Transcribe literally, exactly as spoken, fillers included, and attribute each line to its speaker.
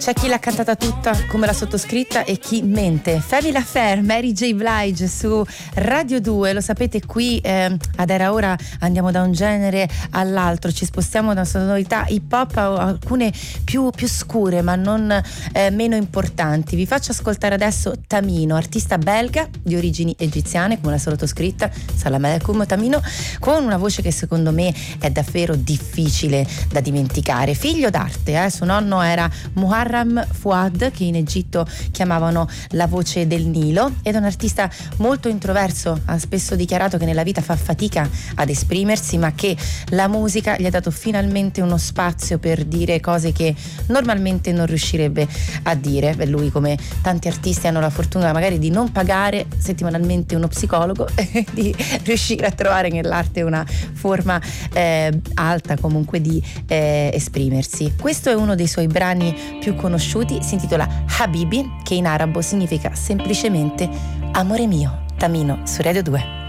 Speaker 1: C'è chi l'ha cantata tutta come la sottoscritta e chi mente. Family Affair, Mary J. Blige su Radio due. Lo sapete, qui eh, ad Era Ora andiamo da un genere all'altro, ci spostiamo da sonorità hip hop a alcune più, più scure ma non eh, meno importanti. Vi faccio ascoltare adesso Tamino, artista belga di origini egiziane come la sottoscritta, Salam Aleikum Tamino, con una voce che secondo me è davvero difficile da dimenticare. Figlio d'arte, eh? Suo nonno era Muharram Fuad, che in Egitto chiamavano la voce del Nilo, ed è un artista molto introverso. Ha spesso dichiarato che nella vita fa fatica ad esprimersi, ma che la musica gli ha dato finalmente uno spazio per dire cose che normalmente non riuscirebbe a dire. Beh, lui, come tanti artisti, hanno la fortuna magari di non pagare settimanalmente uno psicologo e di riuscire a trovare nell'arte una forma eh, alta comunque di eh, esprimersi. Questo è uno dei suoi brani più conosciuti, si intitola Habibi, che in arabo significa semplicemente amore mio. Tamino su Radio due.